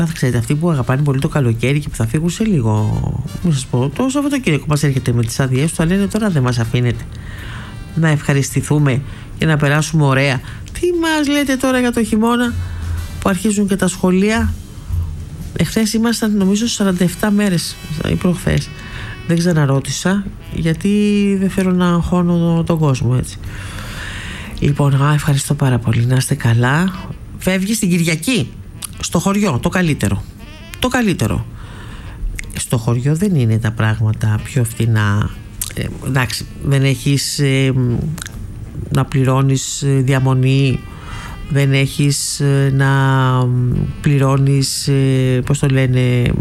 Ξέρετε, αυτοί που αγαπάνε πολύ το καλοκαίρι και που θα φύγουν σε λίγο, μην σας πω, το Σαββατοκύριακο μας έρχεται με τις άδειές του, θα λένε τώρα δεν μας αφήνετε να ευχαριστηθούμε και να περάσουμε ωραία. Τι μας λέτε τώρα για το χειμώνα που αρχίζουν και τα σχολεία? Εχθές ήμασταν νομίζω 47 μέρες ή προχθές. Δεν ξαναρώτησα γιατί δεν θέλω να αγχώνω τον κόσμο έτσι. Λοιπόν, ευχαριστώ πάρα πολύ, να είστε καλά. Φεύγει στην Κυριακή στο χωριό, το καλύτερο. Στο χωριό δεν είναι τα πράγματα πιο φθηνά. Εντάξει, δεν έχεις να πληρώνεις διαμονή, δεν έχεις να πληρώνεις πώς το λένε,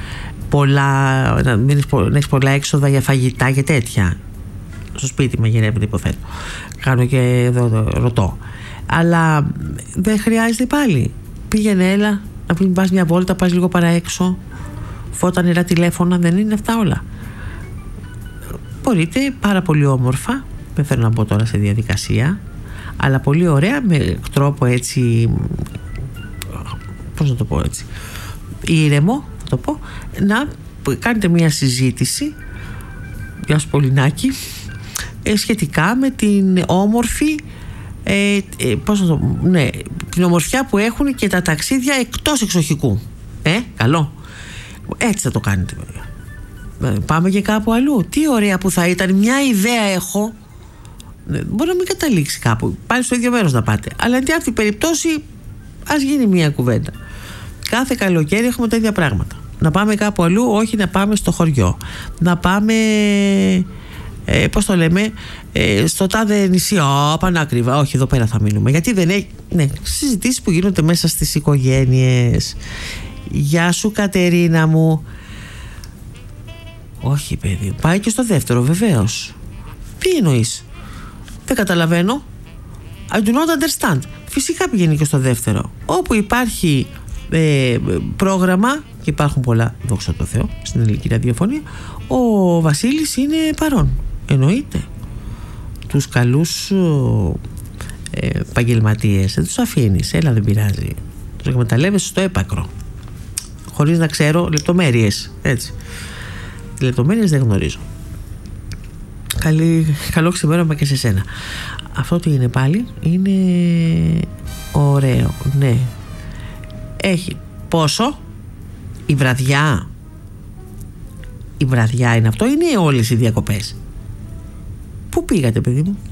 δεν έχεις πολλά έξοδα για φαγητά και τέτοια. Στο σπίτι μαγειρεύεται, υποθέτω. Κάνω και εδώ ρωτώ. Αλλά δεν χρειάζεται πάλι. Πήγαινε, έλα, να μην πας μια βόλτα, πας λίγο παρά έξω, φώτα, νερά, τηλέφωνα, δεν είναι αυτά όλα? Μπορείτε πάρα πολύ όμορφα, δεν θέλω να μπω τώρα σε διαδικασία, αλλά πολύ ωραία, με τρόπο έτσι, πώς να το πω έτσι, ήρεμο, θα το πω, να κάνετε μια συζήτηση, γεια σου Πολυνάκη, σχετικά με την όμορφη την ομορφιά που έχουν και τα ταξίδια εκτός εξοχικού. Καλό. Έτσι θα το κάνετε βέβαια. Πάμε και κάπου αλλού. Τι ωραία που θα ήταν. Μια ιδέα έχω. Μπορεί να μην καταλήξει κάπου, πάλι στο ίδιο μέρος να πάτε, αλλά αντί αυτή η περίπτωση ας γίνει μια κουβέντα. Κάθε καλοκαίρι έχουμε τα ίδια πράγματα. Να πάμε κάπου αλλού, όχι να πάμε στο χωριό. Να πάμε πώς το λέμε, στο τάδε νησί, πανάκριβα, όχι εδώ πέρα θα μείνουμε, γιατί δεν έχει, συζητήσεις που γίνονται μέσα στις οικογένειες. Γεια σου Κατερίνα μου. Όχι παιδί, πάει και στο δεύτερο βεβαίως. Τι εννοείς? Δεν καταλαβαίνω. I do not understand. Φυσικά πηγαίνει και στο δεύτερο. Όπου υπάρχει πρόγραμμα, και υπάρχουν πολλά, δόξα τω Θεώ, στην ελληνική ραδιοφωνία, ο Βασίλης είναι παρόν. Εννοείται. Τους καλούς επαγγελματίες δεν τους αφήνεις. Έλα, δεν πειράζει. Τους εκμεταλλεύεσαι στο έπακρο, χωρίς να ξέρω λεπτομέρειες. Έτσι. Λεπτομέρειες δεν γνωρίζω. Καλό ξημέρωμα και σε σένα. Αυτό τι είναι πάλι? Είναι ωραίο. Ναι. Έχει πόσο? Η βραδιά. Η βραδιά είναι αυτό, είναι όλες οι διακοπές? Πού πήγατε παιδί μου?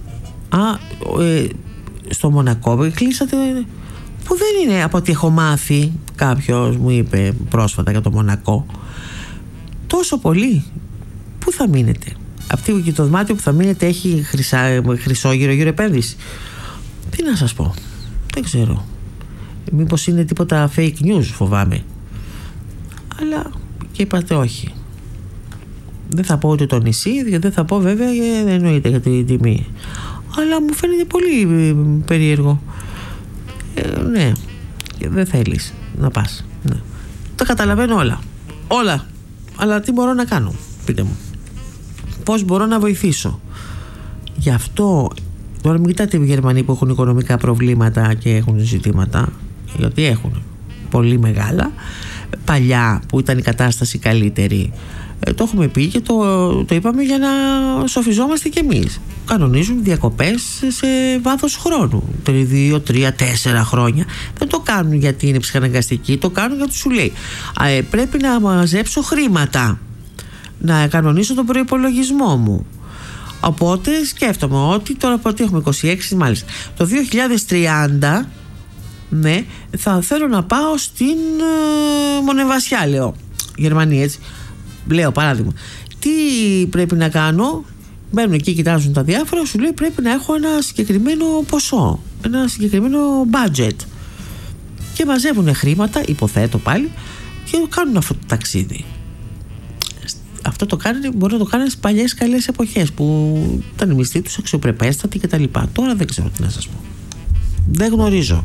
Στο Μονακό κλείσατε? Που δεν είναι, από ό,τι έχω μάθει, κάποιος μου είπε πρόσφατα για το Μονακό, τόσο πολύ. Πού θα μείνετε? Αυτή και το δωμάτιο που θα μείνετε έχει χρυσό γύρω επένδυση? Τι να σας πω, δεν ξέρω. Μήπως είναι τίποτα fake news, φοβάμαι. Αλλά και είπατε όχι. Δεν θα πω ούτε το νησί, γιατί δεν θα πω βέβαια, δεν εννοείται για την τιμή. Αλλά μου φαίνεται πολύ περίεργο. Ναι, δεν θέλεις να πας. Ναι. Τα καταλαβαίνω όλα. Αλλά τι μπορώ να κάνω, πείτε μου. Πώς μπορώ να βοηθήσω? Γι' αυτό τώρα μην κοιτάτε οι Γερμανοί που έχουν οικονομικά προβλήματα και έχουν ζητήματα, γιατί έχουν πολύ μεγάλα. Παλιά που ήταν η κατάσταση καλύτερη, το έχουμε πει και το είπαμε για να σοφιζόμαστε κι εμείς. Κανονίζουν διακοπές σε βάθος χρόνου, 2, 3, 4 χρόνια. Δεν το κάνουν γιατί είναι ψυχαναγκαστικοί, το κάνουν γιατί σου λέει πρέπει να μαζέψω χρήματα, να κανονίσω τον προϋπολογισμό μου. Οπότε σκέφτομαι ότι τώρα από ότι έχουμε 26 μάλιστα, το 2030 ναι, θα θέλω να πάω στην Μονεβασιά, λέω, Γερμανία, έτσι. Λέω παράδειγμα. Τι πρέπει να κάνω? Μπαίνουν εκεί, κοιτάζουν τα διάφορα, σου λέει πρέπει να έχω ένα συγκεκριμένο ποσό, ένα συγκεκριμένο budget. Και μαζεύουν χρήματα, υποθέτω πάλι, και κάνουν αυτό το ταξίδι. Αυτό το κάνουν, μπορεί να το κάνουν στις παλιές καλές εποχές που ήταν οι μισθοί τους αξιοπρεπέστατοι κτλ. Τώρα δεν ξέρω τι να σας πω. Δεν γνωρίζω.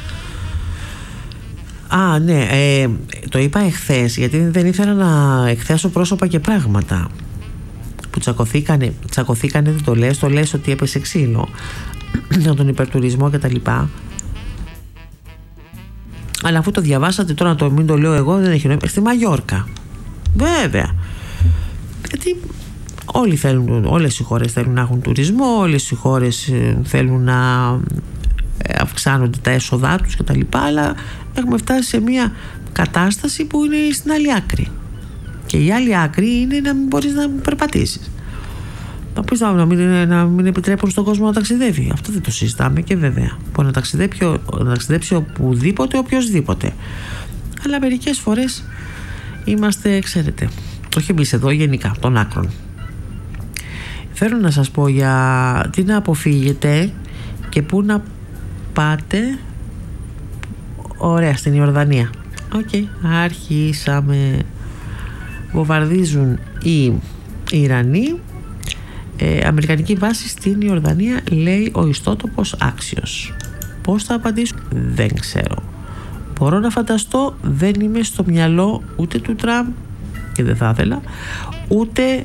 Ναι, το είπα εχθές γιατί δεν ήθελα να εκθέσω πρόσωπα και πράγματα που τσακωθήκανε, δεν το λες ότι έπεσε ξύλο για τον υπερτουρισμό και τα λοιπά. Αλλά αφού το διαβάσατε τώρα, μην το λέω εγώ, δεν έχει νόημα. Στη Μαγιόρκα. Βέβαια. Γιατί όλοι θέλουν, όλες οι χώρες θέλουν να έχουν τουρισμό, όλες οι χώρες θέλουν να αυξάνονται τα έσοδά τους κτλ. Αλλά έχουμε φτάσει σε μια κατάσταση που είναι στην άλλη άκρη. Και η άλλη άκρη είναι να μην μπορείς να περπατήσεις. Να πεις να μην επιτρέπουν στον κόσμο να ταξιδεύει. Αυτό δεν το συζητάμε και βέβαια. Μπορεί να ταξιδέψει οπουδήποτε, οποιοσδήποτε. Αλλά μερικές φορές είμαστε, ξέρετε, όχι εμείς εδώ, γενικά, των άκρων. Θέλω να σας πω για τι να αποφύγετε και πού να πάτε. Ωραία, στην Ιορδανία. Αρχίσαμε. Βομβαρδίζουν οι Ιρανοί αμερικανική βάση στην Ιορδανία, λέει ο ιστότοπος Άξιος. Πώς θα απαντήσουν? Δεν ξέρω. Μπορώ να φανταστώ, δεν είμαι στο μυαλό ούτε του Τραμπ και δεν θα ήθελα, ούτε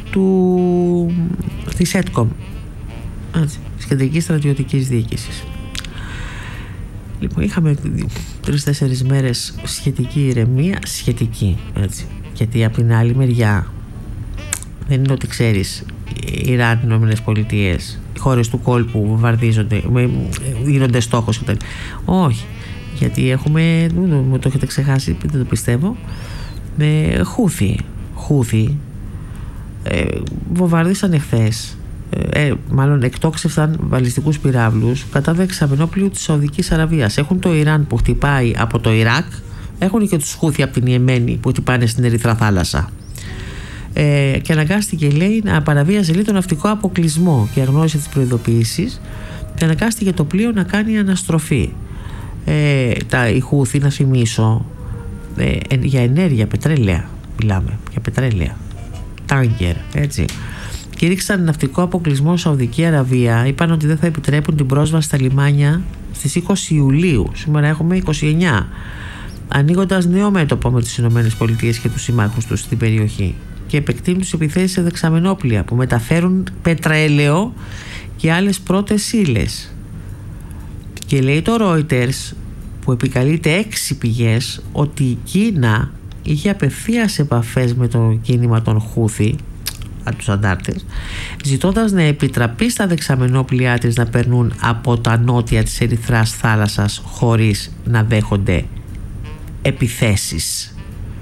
της ΕΤΚΟΜ, της Κεντρικής Στρατιωτικής Διοίκησης. Λοιπόν, είχαμε 3-4 μέρες σχετική ηρεμία, έτσι, γιατί από την άλλη μεριά δεν είναι ότι ξέρεις, Ιράν, Ηνωμένες Πολιτείες, οι χώρες του κόλπου βομβαρδίζονται, γίνονται στόχος. Όχι, γιατί έχουμε, μου το έχετε ξεχάσει, δεν το πιστεύω, με Χούθη βομβάρδισαν εχθές, μάλλον εκτόξευσαν βαλιστικούς πυράβλους κατά δεξαμενόπλοιου της Σαουδικής Αραβίας. Έχουν το Ιράν που χτυπάει από το Ιράκ, έχουν και τους Χούθη από την Ιεμένη που χτυπάνε στην Ερυθρά θάλασσα. Και αναγκάστηκε, λέει, να παραβίαζε λίγο τον ναυτικό αποκλεισμό και αγνώρισε τις προειδοποιήσεις και αναγκάστηκε το πλοίο να κάνει αναστροφή. Οι Χούθη, να θυμίσω, για ενέργεια, πετρέλαια μιλάμε, για πετρέλαια, τάγκερ, έτσι, κήρυξαν ναυτικό αποκλεισμό Σαουδική Αραβία. Είπαν ότι δεν θα επιτρέπουν την πρόσβαση στα λιμάνια στις 20 Ιουλίου. Σήμερα έχουμε 29, ανοίγοντας νέο μέτωπο με τις ΗΠΑ και τους συμμάχους τους στην περιοχή, και επεκτείνουν τις επιθέσεις σε δεξαμενόπλια που μεταφέρουν πετρέλαιο και άλλες πρώτες ύλες. Και λέει το Reuters, που επικαλείται 6 πηγές, ότι η Κίνα είχε απευθείας επαφές με το κίνημα των Χούθη, τους αντάρτες, ζητώντας να επιτραπεί στα δεξαμενόπλια της να περνούν από τα νότια της Ερυθράς θάλασσας χωρίς να δέχονται επιθέσεις.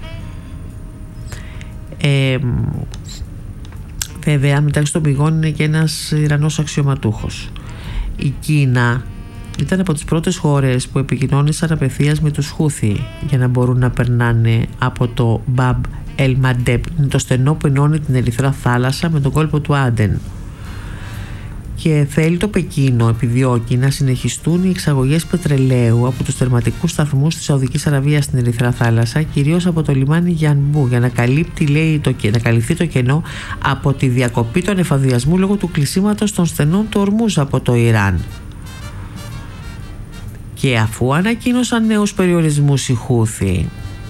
Βέβαια, μεταξύ των πηγών είναι και ένας Ιρανός αξιωματούχος. Η Κίνα ήταν από τις πρώτες χώρες που επικοινώνησαν απευθείας με τους Χούθη για να μπορούν να περνάνε από το Μπαμπ Ελ Μαντέπ, το στενό που ενώνει την Ερυθρά θάλασσα με τον κόλπο του Άντεν. Και θέλει το Πεκίνο, επιδιώκει να συνεχιστούν οι εξαγωγές πετρελαίου από τους τερματικούς σταθμούς της Σαουδικής Αραβίας στην Ερυθρά θάλασσα, κυρίως από το λιμάνι Γιανμπού, για να καλύπτει, λέει, να καλυφθεί το κενό από τη διακοπή των εφοδιασμού λόγω του κλεισίματος των στενών του Ορμούζ από το Ιράν. Και αφού ανακοίνωσαν νέους περιορισμούς οι Χούθη,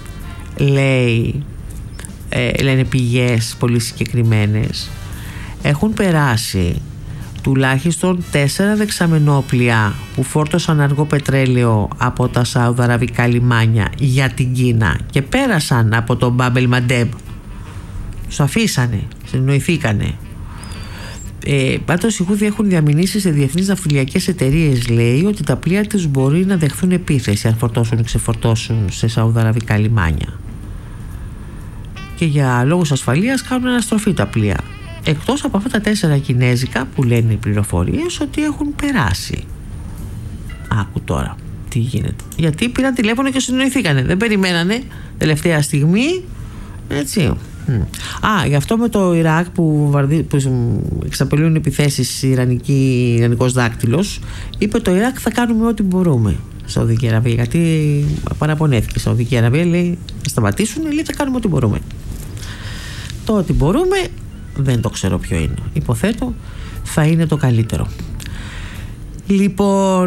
λένε πηγές πολύ συγκεκριμένες, έχουν περάσει τουλάχιστον 4 δεξαμενόπλια που φόρτωσαν αργό πετρέλαιο από τα Σαουδαραβικά λιμάνια για την Κίνα και πέρασαν από τον Μπαμπ Ελ Μαντέπ. Τους αφήσανε, συνοηθήκανε. Πάντως οι Χούθη έχουν διαμηνήσει σε διεθνείς ναυτιλιακές εταιρείες, λέει, ότι τα πλοία τους μπορεί να δεχθούν επίθεση αν φορτώσουν ή ξεφορτώσουν σε Σαουδαραβικά λιμάνια. Και για λόγους ασφαλείας κάνουν αναστροφή τα πλοία. Εκτός από αυτά τα 4 κινέζικα που λένε οι πληροφορίες ότι έχουν περάσει. Άκου τώρα τι γίνεται. Γιατί πήραν τηλέφωνο και συνοηθήκανε. Δεν περιμένανε τελευταία στιγμή. Έτσι. Γι' αυτό με το Ιράκ που εξαπελούν επιθέσεις Ιρανικός δάκτυλος, είπε το Ιράκ θα κάνουμε ό,τι μπορούμε. Σαουδική Αραβία, γιατί παραπονέθηκε η Σαουδική Αραβία, λέει θα σταματήσουν, λέει θα κάνουμε ό,τι μπορούμε. Το ό,τι μπορούμε δεν το ξέρω ποιο είναι. Υποθέτω θα είναι το καλύτερο. Λοιπόν,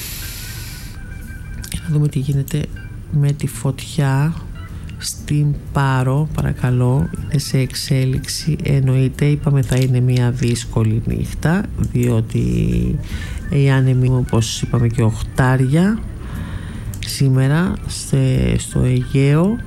να δούμε τι γίνεται με τη φωτιά στην Πάρο, παρακαλώ. Είναι σε εξέλιξη, εννοείται. Είπαμε θα είναι μια δύσκολη νύχτα, διότι οι άνεμοι, όπως είπαμε, και οχτάρια σήμερα στο Αιγαίο